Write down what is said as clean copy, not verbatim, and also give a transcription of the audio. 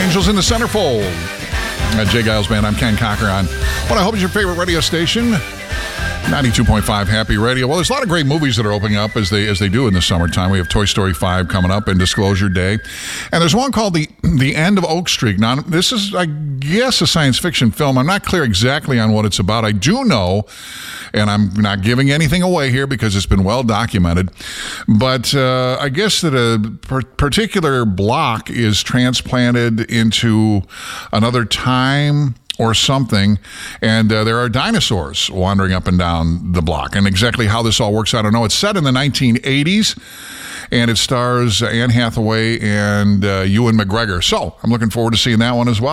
Angels in the Centerfold. Jay Giles Band, I'm Ken Cocker on what I hope is your favorite radio station, 92.5 Happy Radio. Well, there's a lot of great movies that are opening up as they do in the summertime. We have Toy Story 5 coming up and Disclosure Day. And there's one called The End of Oak Street. Now, this is, I guess, a science fiction film. I'm not clear exactly on what it's about. I do know, and I'm not giving anything away here because it's been well documented, but I guess that a particular block is transplanted into another time or something, and there are dinosaurs wandering up and down the block. And exactly how this all works, I don't know. It's set in the 1980s, and it stars Anne Hathaway and Ewan McGregor. So I'm looking forward to seeing that one as well.